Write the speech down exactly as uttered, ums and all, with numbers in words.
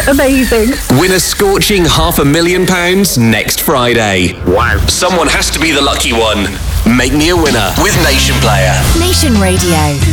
Amazing. Win a scorching half a million pounds next Friday. Wow. Someone has to be the lucky one. Make me a winner with Nation Player. Nation Radio.